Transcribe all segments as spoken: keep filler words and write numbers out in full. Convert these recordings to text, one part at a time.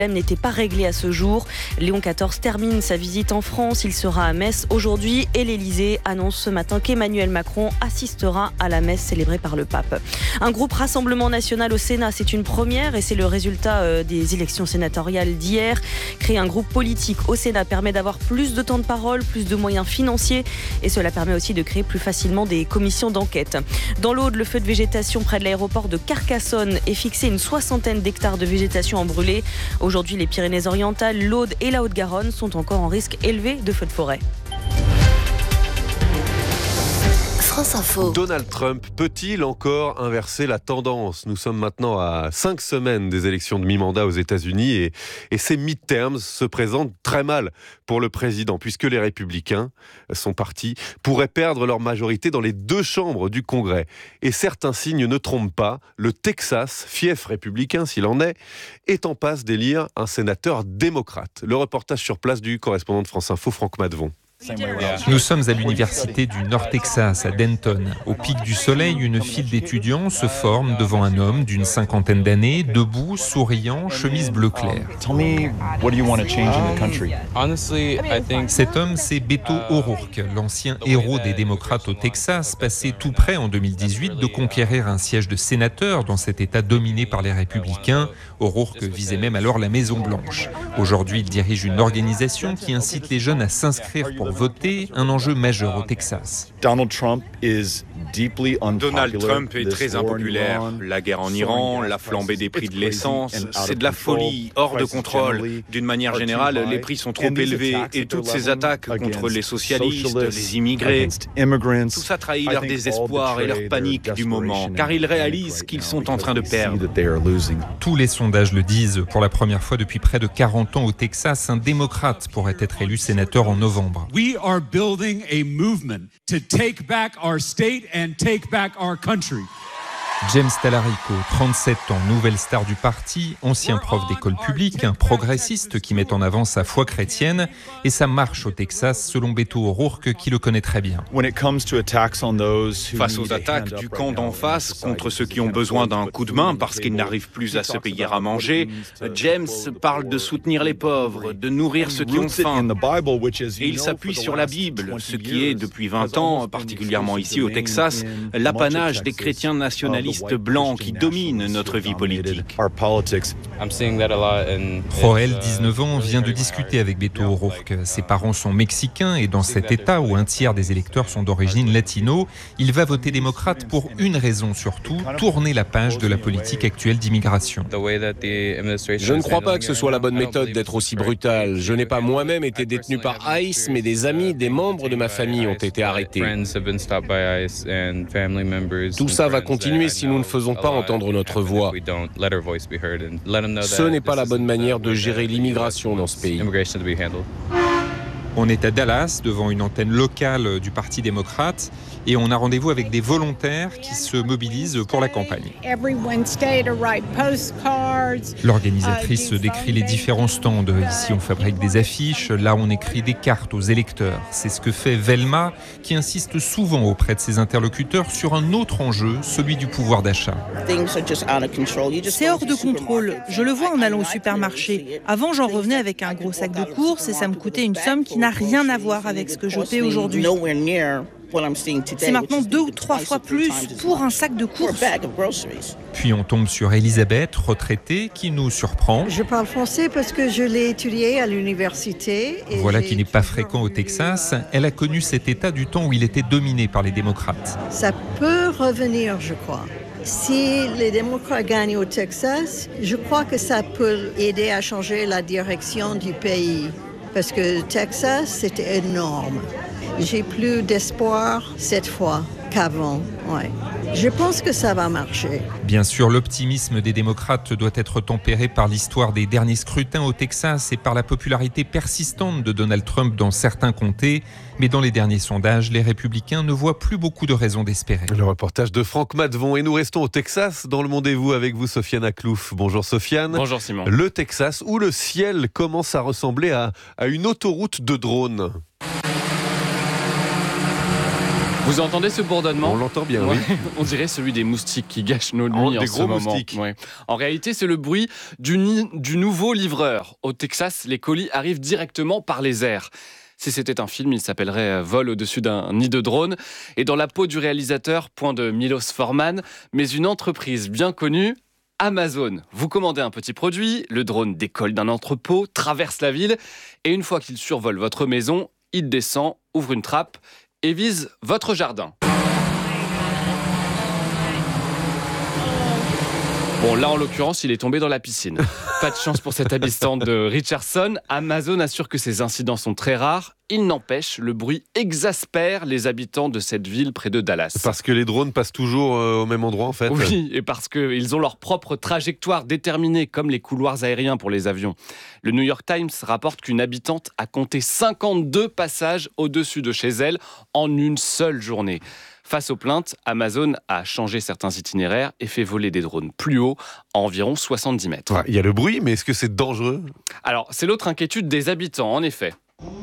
n'était pas réglé à ce jour. Léon quatorze termine sa visite en France. Il sera à Metz aujourd'hui et l'Elysée annonce ce matin qu'Emmanuel Macron assistera à la messe célébrée par le pape. Un groupe Rassemblement National au Sénat, c'est une première et c'est le résultat des élections sénatoriales d'hier. Créer un groupe politique au Sénat permet d'avoir plus de temps de parole, plus de moyens financiers et cela permet aussi de créer plus facilement des commissions d'enquête. Dans l'Aude, le feu de végétation près de l'aéroport de Carcassonne est fixé une soixantaine d'hectares de végétation en brûlée. Aujourd'hui, les Pyrénées-Orientales, l'Aude et la Haute-Garonne sont encore en risque élevé de feux de forêt. France Info. Donald Trump peut-il encore inverser la tendance ? Nous sommes maintenant à cinq semaines des élections de mi-mandat aux États-Unis et, et ces midterms se présentent très mal pour le président puisque les républicains, son parti, pourraient perdre leur majorité dans les deux chambres du Congrès. Et certains signes ne trompent pas. Le Texas, fief républicain s'il en est, est en passe d'élire un sénateur démocrate. Le reportage sur place du correspondant de France Info, Franck Madvon. Nous sommes à l'université du Nord-Texas, à Denton. Au pic du soleil, une file d'étudiants se forme devant un homme d'une cinquantaine d'années, debout, souriant, chemise bleu clair. Cet homme, c'est Beto O'Rourke, l'ancien héros des démocrates au Texas, passé tout près en deux mille dix-huit de conquérir un siège de sénateur dans cet État dominé par les républicains. O'Rourke visait même alors la Maison-Blanche. Aujourd'hui, il dirige une organisation qui incite les jeunes à s'inscrire pour voter, un enjeu majeur au Texas. Donald Trump est Donald Trump est très impopulaire. La guerre en Iran, la flambée des prix de l'essence, c'est de la folie, hors de contrôle. D'une manière générale, les prix sont trop élevés et toutes ces attaques contre les socialistes, les immigrés, tout ça trahit leur désespoir et leur panique du moment, car ils réalisent qu'ils sont en train de perdre. Tous les sondages le disent. Pour la première fois depuis près de quarante ans au Texas, un démocrate pourrait être élu sénateur en novembre. We are building a movement to take back our state and take back our country. James Talarico, trente-sept ans, nouvelle star du parti, ancien prof d'école publique, un progressiste qui met en avant sa foi chrétienne et sa marche au Texas, selon Beto O'Rourke, qui le connaît très bien. Face aux attaques du camp d'en face contre ceux qui ont besoin d'un coup de main parce qu'ils n'arrivent plus à se payer à manger, James parle de soutenir les pauvres, de nourrir ceux qui ont faim. Et il s'appuie sur la Bible, ce qui est, depuis vingt ans, particulièrement ici au Texas, l'apanage des chrétiens nationalistes blancs qui dominent notre vie politique. Joël, dix-neuf ans, vient de discuter avec Beto O'Rourke. Ses parents sont mexicains et dans cet État où un tiers des électeurs sont d'origine latino, il va voter démocrate pour une raison surtout, tourner la page de la politique actuelle d'immigration. Je ne crois pas que ce soit la bonne méthode d'être aussi brutal. Je n'ai pas moi-même été détenu par ICE, mais des amis, des membres de ma famille ont été arrêtés. Tout ça va continuer si nous ne faisons pas entendre notre voix. Ce n'est pas la bonne manière de gérer l'immigration dans ce pays. On est à Dallas, devant une antenne locale du Parti démocrate, et on a rendez-vous avec des volontaires qui se mobilisent pour la campagne. L'organisatrice décrit les différents stands. Ici, on fabrique des affiches, là, on écrit des cartes aux électeurs. C'est ce que fait Velma, qui insiste souvent auprès de ses interlocuteurs sur un autre enjeu, celui du pouvoir d'achat. C'est hors de contrôle. Je le vois en allant au supermarché. Avant, j'en revenais avec un gros sac de courses et ça me coûtait une somme qui n'a rien à voir avec ce que je paie aujourd'hui. C'est maintenant deux ou trois fois plus pour un sac de courses. Puis on tombe sur Elisabeth, retraitée, qui nous surprend. Je parle français parce que je l'ai étudié à l'université. Et voilà qui n'est pas fréquent au Texas. Elle a connu cet État du temps où il était dominé par les démocrates. Ça peut revenir, je crois. Si les démocrates gagnent au Texas, je crois que ça peut aider à changer la direction du pays. Parce que Texas, c'était énorme. J'ai plus d'espoir cette fois qu'avant. Ouais. Je pense que ça va marcher. Bien sûr, l'optimisme des démocrates doit être tempéré par l'histoire des derniers scrutins au Texas et par la popularité persistante de Donald Trump dans certains comtés. Mais dans les derniers sondages, les républicains ne voient plus beaucoup de raisons d'espérer. Le reportage de Franck Madvon. Et nous restons au Texas, dans le Monde et vous, avec vous, Sofiane Aklouf. Bonjour Sofiane. Bonjour Simon. Le Texas, où le ciel commence à ressembler à, à une autoroute de drones. Vous entendez ce bourdonnement ? On l'entend bien, ouais. oui. On dirait celui des moustiques qui gâchent nos nuits oh, en des ce gros moment. moustiques. Ouais. En réalité, c'est le bruit du, ni- du nouveau livreur. Au Texas, les colis arrivent directement par les airs. Si c'était un film, il s'appellerait Vol au-dessus d'un nid de drone. Et dans la peau du réalisateur, point de Milos Forman, mais une entreprise bien connue, Amazon. Vous commandez un petit produit, le drone décolle d'un entrepôt, traverse la ville, et une fois qu'il survole votre maison, il descend, ouvre une trappe et vise votre jardin. Bon, là, en l'occurrence, il est tombé dans la piscine. Pas de chance pour cet habitant de Richardson. Amazon assure que ces incidents sont très rares. Il n'empêche, le bruit exaspère les habitants de cette ville près de Dallas. Parce que les drones passent toujours euh, au même endroit, en fait. Oui, et parce qu'ils ont leur propre trajectoire déterminée, comme les couloirs aériens pour les avions. Le New York Times rapporte qu'une habitante a compté cinquante-deux passages au-dessus de chez elle en une seule journée. Face aux plaintes, Amazon a changé certains itinéraires et fait voler des drones plus haut, à environ soixante-dix mètres. Ouais, il y a le bruit, mais est-ce que c'est dangereux ? Alors, c'est l'autre inquiétude des habitants, en effet.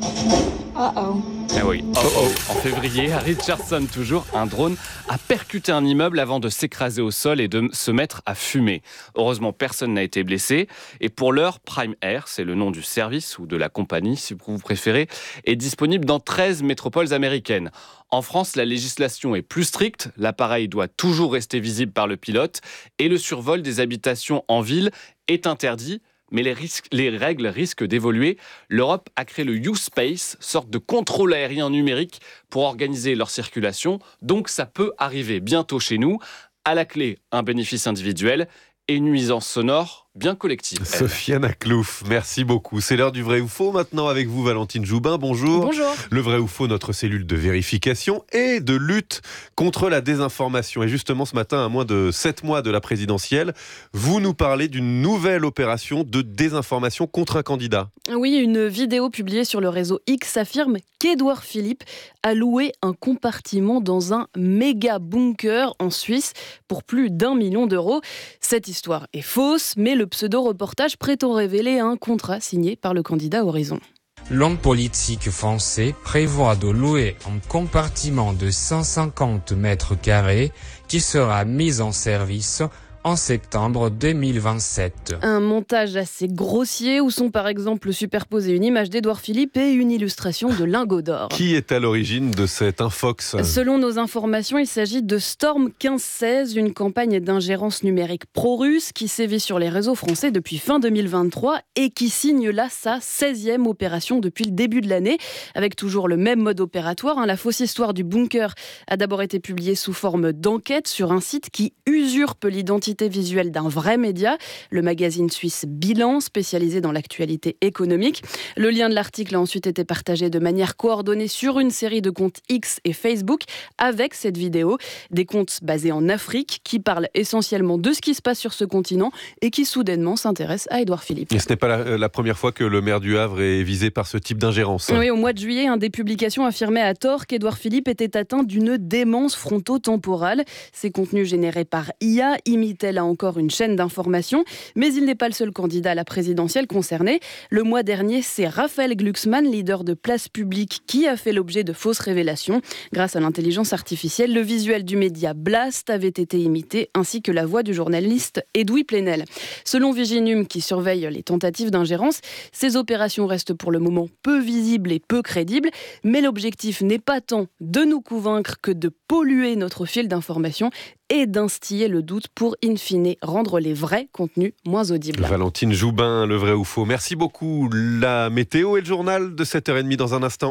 Uh-oh. Eh oui, oh oh. En février, à Richardson toujours, un drone a percuté un immeuble avant de s'écraser au sol et de se mettre à fumer. Heureusement, personne n'a été blessé. Et pour l'heure, Prime Air, c'est le nom du service ou de la compagnie, si vous préférez, est disponible dans treize métropoles américaines. En France, la législation est plus stricte. L'appareil doit toujours rester visible par le pilote et le survol des habitations en ville est interdit. Mais les, risques, les règles risquent d'évoluer. L'Europe a créé le U-Space, sorte de contrôle aérien numérique pour organiser leur circulation. Donc ça peut arriver bientôt chez nous. À la clé, un bénéfice individuel et une nuisance sonore bien collective. Elle. Sofiane Aklouf, merci beaucoup. C'est l'heure du vrai ou faux maintenant avec vous, Valentine Joubin. Bonjour. Bonjour. Le vrai ou faux, notre cellule de vérification et de lutte contre la désinformation. Et justement, ce matin, à moins de sept mois de la présidentielle, vous nous parlez d'une nouvelle opération de désinformation contre un candidat. Oui, une vidéo publiée sur le réseau X affirme qu'Édouard Philippe a loué un compartiment dans un méga bunker en Suisse pour plus d'un million d'euros. Cette histoire est fausse, mais le pseudo-reportage prétend révéler un contrat signé par le candidat Horizon. L'homme politique français prévoit de louer un compartiment de cent cinquante mètres carrés qui sera mis en service en septembre deux mille vingt-sept. Un montage assez grossier où sont par exemple superposées une image d'Édouard Philippe et une illustration de lingots d'or. Qui est à l'origine de cet infox ? Selon nos informations, il s'agit de Storm quinze seize, une campagne d'ingérence numérique pro-russe qui sévit sur les réseaux français depuis fin deux mille vingt-trois et qui signe là sa seizième opération depuis le début de l'année, avec toujours le même mode opératoire. La fausse histoire du bunker a d'abord été publiée sous forme d'enquête sur un site qui usurpe l'identité visuelle d'un vrai média, le magazine suisse Bilan, spécialisé dans l'actualité économique. Le lien de l'article a ensuite été partagé de manière coordonnée sur une série de comptes X et Facebook avec cette vidéo. Des comptes basés en Afrique qui parlent essentiellement de ce qui se passe sur ce continent et qui soudainement s'intéressent à Édouard Philippe. Et ce n'est pas la, la première fois que le maire du Havre est visé par ce type d'ingérence. Oui, au mois de juillet, un des publications affirmait à tort qu'Édouard Philippe était atteint d'une démence frontotemporale. Ces contenus générés par I A imitaient là encore une chaîne d'information, mais il n'est pas le seul candidat à la présidentielle concerné. Le mois dernier, c'est Raphaël Glucksmann, leader de Place Publique, qui a fait l'objet de fausses révélations. Grâce à l'intelligence artificielle, le visuel du média Blast avait été imité, ainsi que la voix du journaliste Edoui Plenel. Selon Viginum, qui surveille les tentatives d'ingérence, ces opérations restent pour le moment peu visibles et peu crédibles, mais l'objectif n'est pas tant de nous convaincre que de polluer notre fil d'information et d'instiller le doute pour, in fine, rendre les vrais contenus moins audibles. Valentine Joubin, le vrai ou faux. Merci beaucoup. La météo et le journal de sept heures trente dans un instant.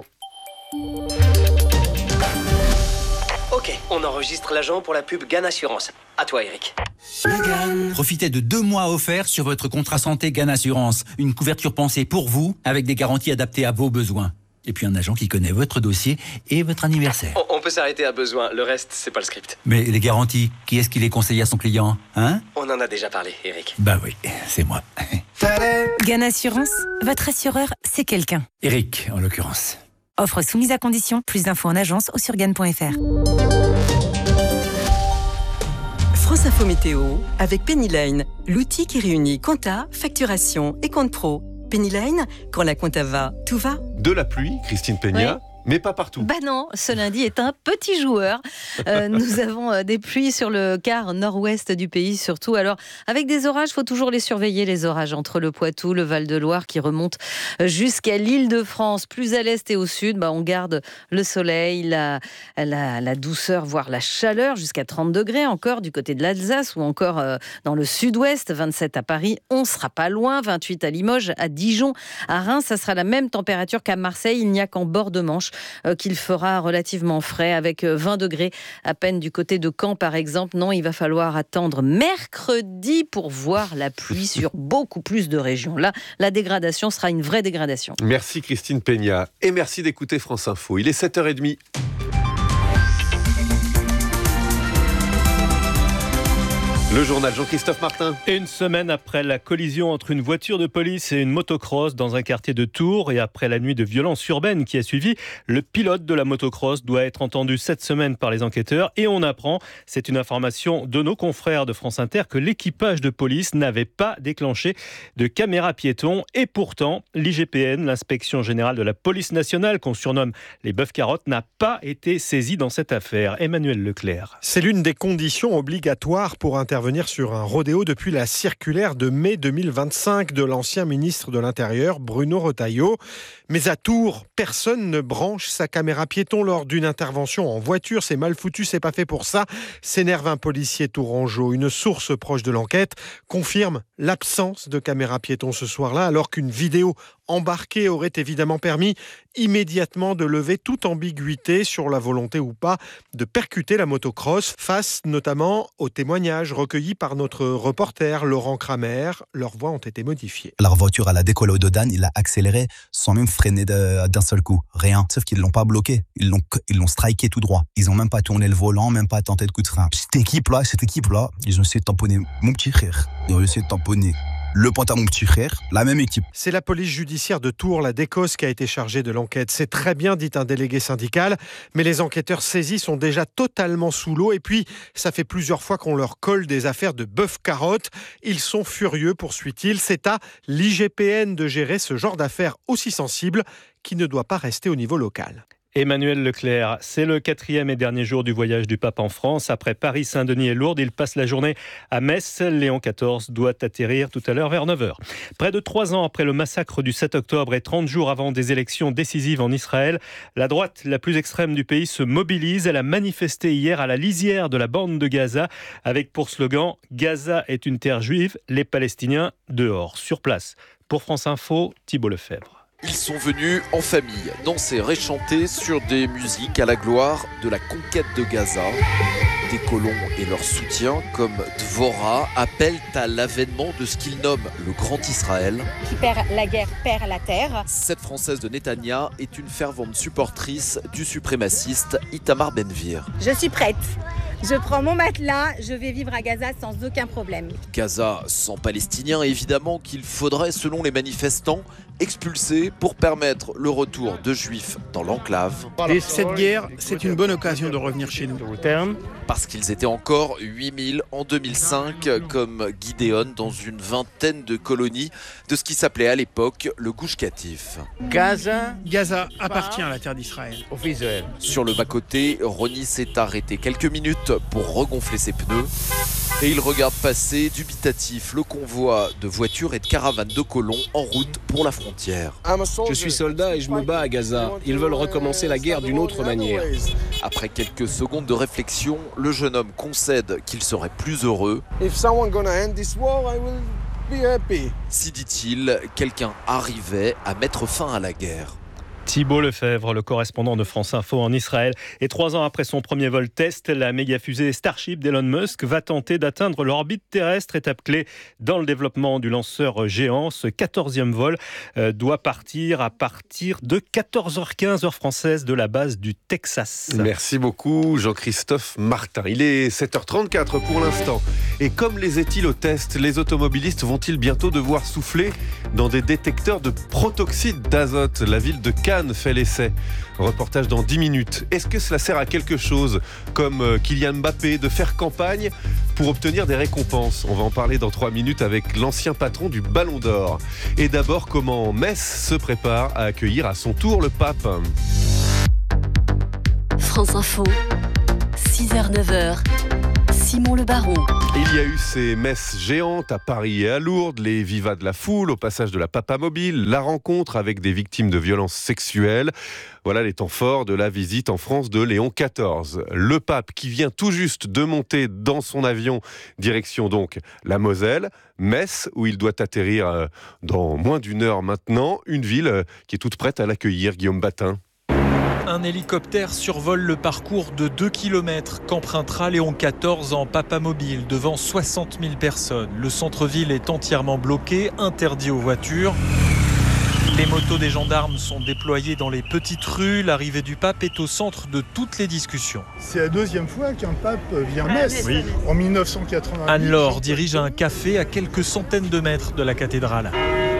Ok, on enregistre l'agent pour la pub Gann Assurance. À toi, Eric. Profitez de deux mois offerts sur votre contrat santé Gann Assurance. Une couverture pensée pour vous, avec des garanties adaptées à vos besoins. Et puis un agent qui connaît votre dossier et votre anniversaire. On, on peut s'arrêter à besoin, le reste, c'est pas le script. Mais les garanties, qui est-ce qui les conseille à son client, hein ? On en a déjà parlé, Eric. Bah oui, c'est moi. Gann Assurance, votre assureur, c'est quelqu'un. Eric, en l'occurrence. Offre soumise à condition, plus d'infos en agence ou sur gann point f r. France Info Météo, avec Pennyline, l'outil qui réunit compta, facturation et compte pro. Pennyline, quand la compta va, tout va. De la pluie, Christine Peña. Oui. Mais pas partout. Bah non, ce lundi est un petit joueur. Euh, nous avons euh, des pluies sur le quart nord-ouest du pays surtout. Alors avec des orages, il faut toujours les surveiller, les orages entre le Poitou, le Val-de-Loire qui remontent jusqu'à l'Île-de-France. Plus à l'est et au sud, bah, on garde le soleil, la, la, la douceur, voire la chaleur, jusqu'à trente degrés encore du côté de l'Alsace ou encore euh, dans le sud-ouest, vingt-sept à Paris, on ne sera pas loin, vingt-huit à Limoges, à Dijon, à Reims, ça sera la même température qu'à Marseille. Il n'y a qu'en bord de Manche euh, qu'il fera relativement frais avec vingt degrés à peine du côté de Caen par exemple. Non, il va falloir attendre mercredi pour voir la pluie sur beaucoup plus de régions. Là, la dégradation sera une vraie dégradation. Merci Christine Peña et merci d'écouter France Info. Il est sept heures trente. Le journal Jean-Christophe Martin. Et une semaine après la collision entre une voiture de police et une motocross dans un quartier de Tours et après la nuit de violence urbaine qui a suivi, le pilote de la motocross doit être entendu cette semaine par les enquêteurs et on apprend, c'est une information de nos confrères de France Inter, que l'équipage de police n'avait pas déclenché de caméra piéton et pourtant l'I G P N, l'inspection générale de la police nationale qu'on surnomme les bœufs carottes, n'a pas été saisie dans cette affaire. Emmanuel Leclerc. C'est l'une des conditions obligatoires pour intervenir venir sur un rodéo depuis la circulaire de mai deux mille vingt-cinq de l'ancien ministre de l'Intérieur, Bruno Retailleau. Mais à Tours, personne ne branche sa caméra piéton lors d'une intervention en voiture. C'est mal foutu, c'est pas fait pour ça, s'énerve un policier tourangeau. Une source proche de l'enquête confirme l'absence de caméra piéton ce soir-là, alors qu'une vidéo embarquée aurait évidemment permis immédiatement de lever toute ambiguïté sur la volonté ou pas de percuter la motocross, face notamment aux témoignages recueillis par notre reporter Laurent Kramer. Leurs voix ont été modifiées. Leur voiture, elle a décollé au Dodan, il a accéléré sans même freiner de, d'un seul coup. Rien. Sauf qu'ils ne l'ont pas bloqué. Ils l'ont, ils l'ont striké tout droit. Ils n'ont même pas tourné le volant, même pas tenté de coup de frein. Cette équipe-là, cette équipe-là, ils ont essayé de tamponner mon petit frère. Ils ont essayé de tamponner le pointe à mon petit frère, la même équipe. C'est la police judiciaire de Tours, la DECOS, qui a été chargée de l'enquête. C'est très bien, dit un délégué syndical, mais les enquêteurs saisis sont déjà totalement sous l'eau. Et puis, ça fait plusieurs fois qu'on leur colle des affaires de bœuf-carotte. Ils sont furieux, poursuit-il. C'est à l'I G P N de gérer ce genre d'affaires aussi sensibles qui ne doit pas rester au niveau local. Emmanuel Leclerc, c'est le quatrième et dernier jour du voyage du pape en France. Après Paris, Saint-Denis et Lourdes, il passe la journée à Metz. Léon quatorze doit atterrir tout à l'heure vers neuf heures. Près de trois ans après le massacre du sept octobre et trente jours avant des élections décisives en Israël, la droite la plus extrême du pays se mobilise. Elle a manifesté hier à la lisière de la bande de Gaza avec pour slogan « Gaza est une terre juive, les Palestiniens dehors ». Sur place, pour France Info, Thibault Lefebvre. Ils sont venus en famille, danser et chanter sur des musiques à la gloire de la conquête de Gaza. Des colons et leur soutien, comme Dvorah, appellent à l'avènement de ce qu'ils nomment le Grand Israël. Qui perd la guerre, perd la terre. Cette Française de Netanya est une fervente supportrice du suprémaciste Itamar Ben-Gvir. Je suis prête. Je prends mon matelas, je vais vivre à Gaza sans aucun problème. Gaza sans Palestiniens, évidemment, qu'il faudrait, selon les manifestants, expulser pour permettre le retour de Juifs dans l'enclave. Et cette guerre, c'est une bonne occasion de revenir chez nous. Parce qu'ils étaient encore huit mille en deux mille cinq, comme Gideon, dans une vingtaine de colonies de ce qui s'appelait à l'époque le Gush Katif. Gaza, Gaza appartient à la terre d'Israël. Sur le bas-côté, Ronnie s'est arrêté quelques minutes pour regonfler ses pneus. Et il regarde passer, dubitatif, le convoi de voitures et de caravanes de colons en route pour la frontière. Je suis soldat et je me bats à Gaza. Ils veulent recommencer la guerre d'une autre manière. Après quelques secondes de réflexion, le jeune homme concède qu'il serait plus heureux. Si, dit-il, quelqu'un arrivait à mettre fin à la guerre. Thibault Lefebvre, le correspondant de France Info en Israël. Et trois ans après son premier vol test, la méga-fusée Starship d'Elon Musk va tenter d'atteindre l'orbite terrestre, étape clé dans le développement du lanceur géant. Ce quatorzième vol euh, doit partir à partir de quatorze heures quinze heure française de la base du Texas. Merci beaucoup Jean-Christophe Martin. Il est sept heures trente-quatre pour l'instant. Et comme les éthylotestes, les automobilistes vont-ils bientôt devoir souffler dans des détecteurs de protoxyde d'azote? La ville de Cannes fait l'essai. Reportage dans dix minutes. Est-ce que cela sert à quelque chose, comme Kylian Mbappé, de faire campagne pour obtenir des récompenses? On va en parler dans trois minutes avec l'ancien patron du Ballon d'Or. Et d'abord, comment Metz se prépare à accueillir à son tour le pape. France Info, six heures neuf heures. Simon Le Baron. Il y a eu ces messes géantes à Paris et à Lourdes, les vivas de la foule au passage de la Papa Mobile, la rencontre avec des victimes de violences sexuelles. Voilà les temps forts de la visite en France de Léon quatorze. Le pape qui vient tout juste de monter dans son avion, direction donc la Moselle, Metz, où il doit atterrir dans moins d'une heure maintenant, une ville qui est toute prête à l'accueillir, Guillaume Batin. Un hélicoptère survole le parcours de deux kilomètres qu'empruntera Léon quatorze en Papa Mobile devant soixante mille personnes. Le centre-ville est entièrement bloqué, interdit aux voitures. Les motos des gendarmes sont déployées dans les petites rues. L'arrivée du pape est au centre de toutes les discussions. C'est la deuxième fois qu'un pape vient à Metz. Oui. En mille neuf cent quatre-vingt-huit. Anne-Laure dirige un café à quelques centaines de mètres de la cathédrale.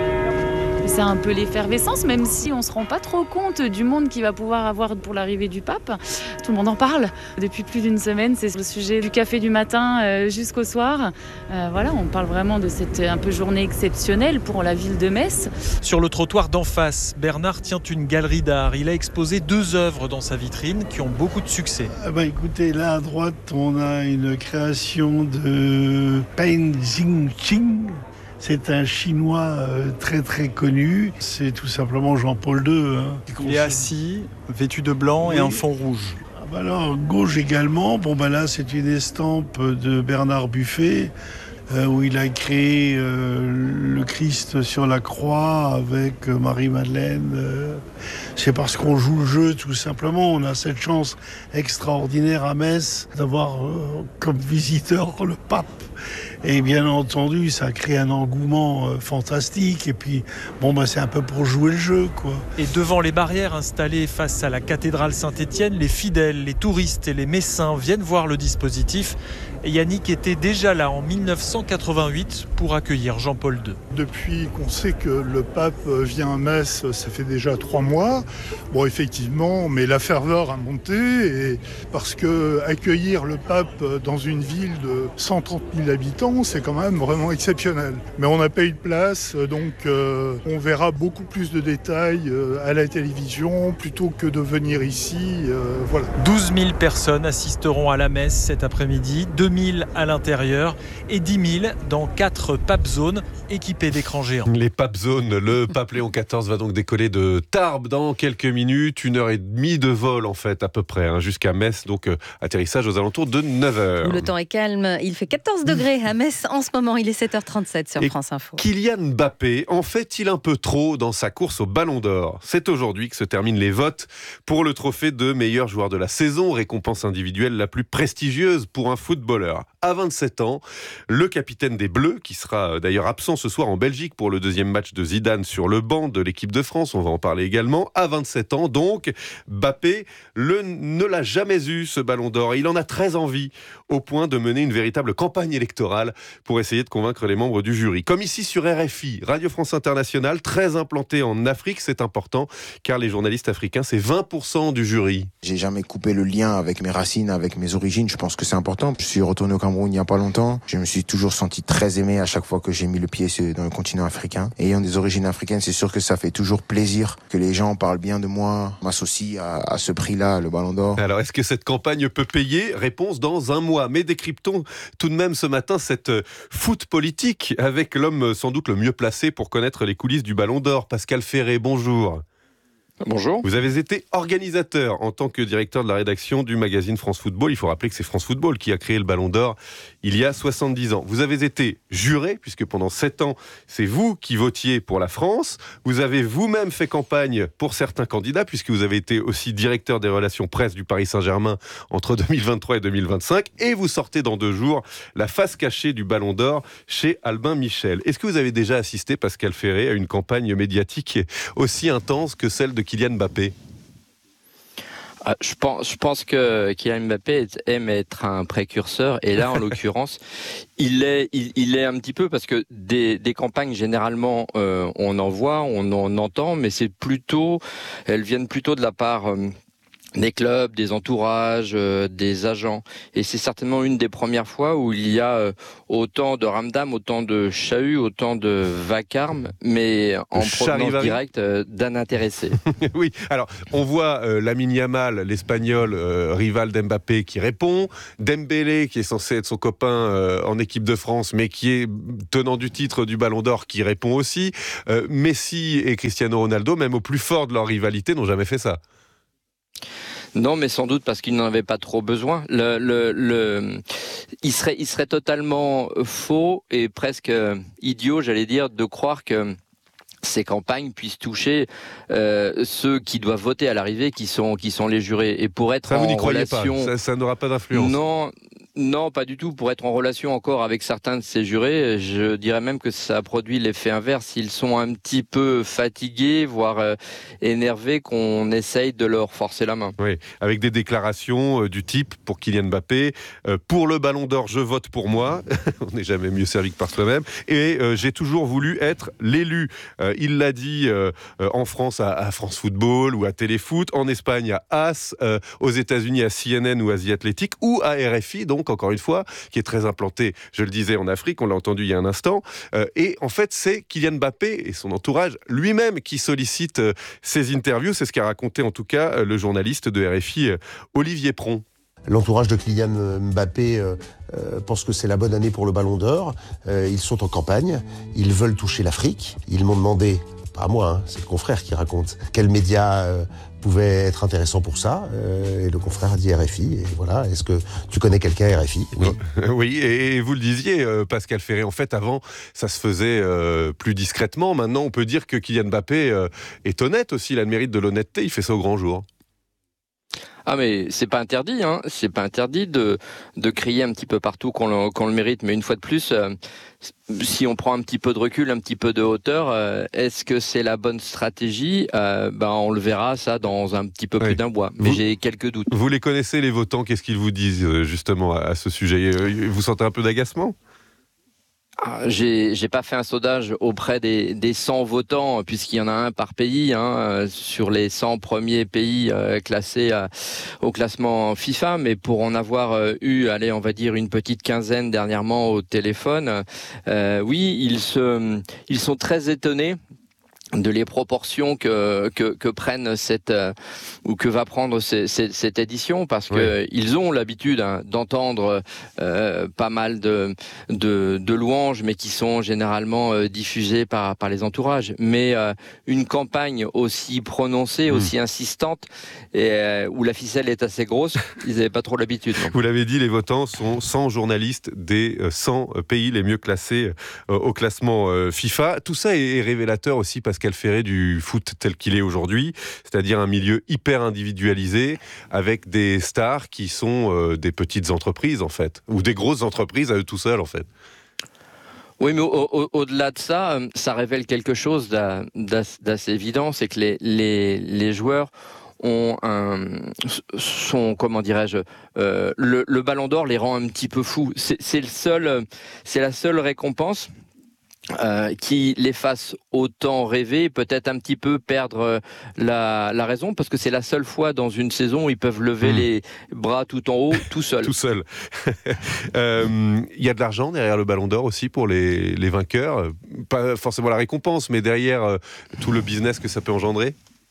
C'est un peu l'effervescence, même si on ne se rend pas trop compte du monde qu'il va pouvoir avoir pour l'arrivée du pape. Tout le monde en parle depuis plus d'une semaine. C'est le sujet du café du matin euh, jusqu'au soir. Euh, voilà, on parle vraiment de cette un peu journée exceptionnelle pour la ville de Metz. Sur le trottoir d'en face, Bernard tient une galerie d'art. Il a exposé deux œuvres dans sa vitrine qui ont beaucoup de succès. Ah bah écoutez, là à droite, on a une création de Pen Jingqing. C'est un Chinois euh, très très connu. C'est tout simplement Jean-Paul deux. Hein, Il est assis, vêtu de blanc, oui. Et un fond rouge. Ah bah alors, gauche également. Bon bah là, c'est une estampe de Bernard Buffet, euh, où il a créé euh, le Christ sur la croix avec euh, Marie-Madeleine. Euh, c'est parce qu'on joue le jeu, tout simplement. On a cette chance extraordinaire à Metz d'avoir euh, comme visiteur le pape. Et bien entendu, ça crée un engouement euh, fantastique. Et puis, bon, bah, c'est un peu pour jouer le jeu, quoi. Et devant les barrières installées face à la cathédrale Saint-Étienne, les fidèles, les touristes et les Messins viennent voir le dispositif. Et Yannick était déjà là en mille neuf cent quatre-vingt-huit pour accueillir Jean-Paul deux. Depuis qu'on sait que le pape vient à Metz, ça fait déjà trois mois. Bon, effectivement, mais la ferveur a monté. Et parce que accueillir le pape dans une ville de cent trente mille habitants, c'est quand même vraiment exceptionnel. Mais on n'a pas eu de place, donc euh, on verra beaucoup plus de détails euh, à la télévision plutôt que de venir ici. Euh, voilà. douze mille personnes assisteront à la messe cet après-midi, deux mille à l'intérieur et dix mille dans quatre pape zones équipées d'écrans géants. Les pape zones, le pape Léon quatorze va donc décoller de Tarbes dans quelques minutes, une heure et demie de vol en fait à peu près, hein, jusqu'à Metz, donc euh, atterrissage aux alentours de neuf heures. Le temps est calme, il fait quatorze degrés à Metz en ce moment, il est sept heures trente-sept sur et France Info. Kylian Mbappé en fait-il un peu trop dans sa course au Ballon d'Or? C'est aujourd'hui que se terminent les votes pour le trophée de meilleur joueur de la saison, récompense individuelle la plus prestigieuse pour un footballeur. À vingt-sept ans, le capitaine des Bleus, qui sera d'ailleurs absent ce soir en Belgique pour le deuxième match de Zidane sur le banc de l'équipe de France, on va en parler également, à vingt-sept ans donc, Mbappé le, ne l'a jamais eu ce Ballon d'Or. Il en a très envie, au point de mener une véritable campagne électorale pour essayer de convaincre les membres du jury. Comme ici sur R F I, Radio France Internationale, très implanté en Afrique, c'est important, car les journalistes africains, c'est vingt pour cent du jury. J'ai jamais coupé le lien avec mes racines, avec mes origines, je pense que c'est important. Je suis retourné au Cameroun il n'y a pas longtemps. Je me suis toujours senti très aimé à chaque fois que j'ai mis le pied dans le continent africain. Et ayant des origines africaines, c'est sûr que ça fait toujours plaisir que les gens parlent bien de moi, m'associent à, à ce prix-là, le Ballon d'Or. Alors, est-ce que cette campagne peut payer? Réponse dans un mois. Mais décryptons tout de même ce matin cette foot politique avec l'homme sans doute le mieux placé pour connaître les coulisses du Ballon d'Or. Pascal Ferré, bonjour. Bonjour. Vous avez été organisateur en tant que directeur de la rédaction du magazine France Football. Il faut rappeler que c'est France Football qui a créé le Ballon d'Or il y a soixante-dix ans. Vous avez été juré, puisque pendant sept ans, c'est vous qui votiez pour la France. Vous avez vous-même fait campagne pour certains candidats, puisque vous avez été aussi directeur des relations presse du Paris Saint-Germain entre deux mille vingt-trois et deux mille vingt-cinq. Et vous sortez dans deux jours la face cachée du Ballon d'Or chez Albin Michel. Est-ce que vous avez déjà assisté, Pascal Ferré, à une campagne médiatique aussi intense que celle de Kylian Mbappé? Ah, je pense, je pense que Kylian Mbappé aime être un précurseur, et là, en l'occurrence, il est, il, il est un petit peu, parce que des, des campagnes, généralement, euh, on en voit, on en entend, mais c'est plutôt, elles viennent plutôt de la part... Euh, des clubs, des entourages, euh, des agents. Et c'est certainement une des premières fois où il y a euh, autant de ramdam, autant de chahut, autant de vacarme, mais en provenance directe euh, d'un intéressé. Oui, alors on voit euh, Lamine Yamal, l'Espagnol, euh, rival d'Mbappé, qui répond. Dembélé, qui est censé être son copain euh, en équipe de France, mais qui est tenant du titre du Ballon d'Or, qui répond aussi. Euh, Messi et Cristiano Ronaldo, même au plus fort de leur rivalité, n'ont jamais fait ça. Non, mais sans doute parce qu'il n'en avait pas trop besoin. Le, le, le, il serait, il serait totalement faux et presque idiot, j'allais dire, de croire que ces campagnes puissent toucher euh, ceux qui doivent voter à l'arrivée, qui sont, qui sont les jurés. Et pour être ça, en vous n'y croyez relation, pas. Ça, ça n'aura pas d'influence. Non. Non, pas du tout. Pour être en relation encore avec certains de ces jurés, je dirais même que ça produit l'effet inverse. Ils sont un petit peu fatigués, voire euh, énervés qu'on essaye de leur forcer la main. Oui, avec des déclarations euh, du type pour Kylian Mbappé, euh, pour le Ballon d'Or, je vote pour moi. On n'est jamais mieux servi que par soi-même. Et euh, j'ai toujours voulu être l'élu. Euh, il l'a dit euh, euh, en France à, à France Football ou à Téléfoot, en Espagne à As, euh, aux États-Unis à C N N ou à The Athletic ou à R F I, donc encore une fois, qui est très implanté, je le disais, en Afrique, on l'a entendu il y a un instant. Euh, et en fait, c'est Kylian Mbappé et son entourage lui-même qui sollicite euh, ces interviews. C'est ce qu'a raconté en tout cas euh, le journaliste de R F I, euh, Olivier Pron. L'entourage de Kylian Mbappé euh, euh, pense que c'est la bonne année pour le Ballon d'Or. Euh, ils sont en campagne, ils veulent toucher l'Afrique. Ils m'ont demandé, pas à moi, hein, c'est le confrère qui raconte, quels médias euh, pouvaient être intéressants pour ça. Euh, et le confrère a dit R F I. Et voilà, est-ce que tu connais quelqu'un à R F I ? Oui. Oui, et vous le disiez, euh, Pascal Ferré, en fait, avant, ça se faisait euh, plus discrètement. Maintenant, on peut dire que Kylian Mbappé euh, est honnête aussi, il a le mérite de l'honnêteté, il fait ça au grand jour. Ah mais c'est pas interdit, hein. C'est pas interdit de, de crier un petit peu partout qu'on le, qu'on le mérite, mais une fois de plus, euh, si on prend un petit peu de recul, un petit peu de hauteur, euh, est-ce que c'est la bonne stratégie ? euh, ben, On le verra ça dans un petit peu plus oui. d'un mois, mais vous, j'ai quelques doutes. Vous les connaissez les votants, qu'est-ce qu'ils vous disent justement à, à ce sujet ? Vous sentez un peu d'agacement ? J'ai, j'ai pas fait un sondage auprès des, des cent votants, puisqu'il y en a un par pays, hein, sur les cent premiers pays euh, classés euh, au classement FIFA, mais pour en avoir euh, eu, allez, on va dire une petite quinzaine dernièrement au téléphone, euh, oui, ils, se, ils sont très étonnés de les proportions que que, que prennent cette euh, ou que va prendre ces, ces, cette édition, parce que oui. ils ont l'habitude hein, d'entendre euh, pas mal de, de de louanges, mais qui sont généralement euh, diffusées par par les entourages. Mais euh, une campagne aussi prononcée, mmh. aussi insistante, et euh, où la ficelle est assez grosse, ils n'avaient pas trop l'habitude. Non. Vous l'avez dit, les votants sont cent journalistes des cent pays les mieux classés euh, au classement euh, FIFA. Tout ça est, est révélateur aussi, parce Pascal Ferré, du foot tel qu'il est aujourd'hui, c'est-à-dire un milieu hyper individualisé avec des stars qui sont euh, des petites entreprises en fait, ou des grosses entreprises à eux tout seuls en fait. Oui, mais au, au, au-delà de ça, ça révèle quelque chose d'a, d'a, d'assez évident, c'est que les, les, les joueurs ont un, sont, comment dirais-je, euh, le, le Ballon d'Or les rend un petit peu fous. C'est, c'est le seul, c'est la seule récompense Euh, qui les fasse autant rêver, peut-être un petit peu perdre la, la raison, parce que c'est la seule fois dans une saison où ils peuvent lever mmh. les bras tout en haut, tout seul. Tout seul. Il euh, y a de l'argent derrière le Ballon d'Or aussi pour les, les vainqueurs. Pas forcément la récompense, mais derrière euh, tout le business que ça peut engendrer.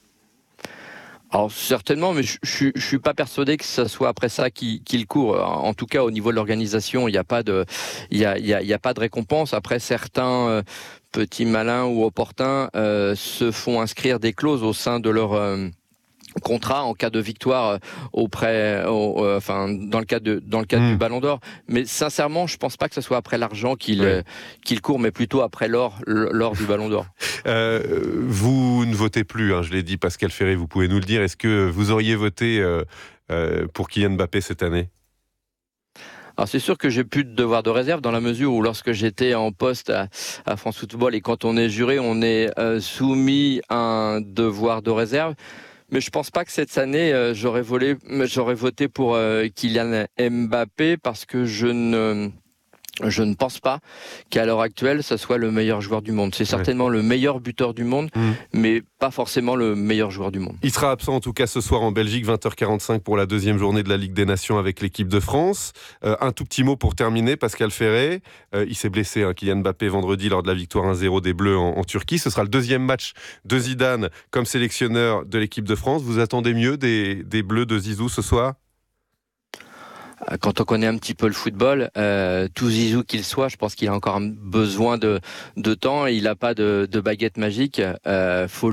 Alors certainement, mais je, je, je suis pas persuadé que ce soit après ça qu'il, qu'il court. En tout cas, au niveau de l'organisation, il n'y a pas de, il y a, il y a, il y a pas de récompense. Après, certains euh, petits malins ou opportuns euh, se font inscrire des clauses au sein de leur euh, contrat en cas de victoire auprès, au, euh, enfin dans le cadre de, dans le cadre mmh. du Ballon d'Or. Mais sincèrement, je pense pas que ce soit après l'argent qu'il ouais. euh, qu'il court, mais plutôt après l'or, l'or du Ballon d'Or. Euh, vous ne votez plus, hein, je l'ai dit, Pascal Ferré, vous pouvez nous le dire. Est-ce que vous auriez voté euh, euh, pour Kylian Mbappé cette année ? Alors c'est sûr que j'ai plus de devoir de réserve, dans la mesure où lorsque j'étais en poste à, à France Football, et quand on est juré, on est euh, soumis à un devoir de réserve. Mais je pense pas que cette année euh, j'aurais, volé, j'aurais voté pour euh, Kylian Mbappé, parce que je ne Je ne pense pas qu'à l'heure actuelle, ça soit le meilleur joueur du monde. C'est certainement ouais. le meilleur buteur du monde, mmh. mais pas forcément le meilleur joueur du monde. Il sera absent en tout cas ce soir en Belgique, vingt heures quarante-cinq pour la deuxième journée de la Ligue des Nations avec l'équipe de France. Euh, un tout petit mot pour terminer, Pascal Ferré. Euh, il s'est blessé, hein, Kylian Mbappé, vendredi lors de la victoire un zéro des Bleus en, en Turquie. Ce sera le deuxième match de Zidane comme sélectionneur de l'équipe de France. Vous attendez mieux des, des Bleus de Zizou ce soir ? Quand on connaît un petit peu le football, euh, tout Zizou qu'il soit, je pense qu'il a encore besoin de, de temps. Il n'a pas de, de baguette magique. Euh, faut